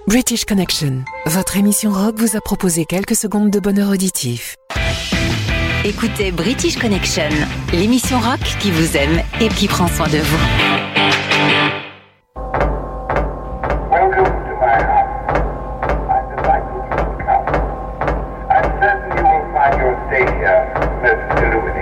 British Connection, votre émission rock vous a proposé quelques secondes de bonheur auditif. Écoutez British Connection, l'émission rock qui vous aime et qui prend soin de vous. Welcome to my house. I'm delighted you have come. I'm certain you will find your stay here most delicious.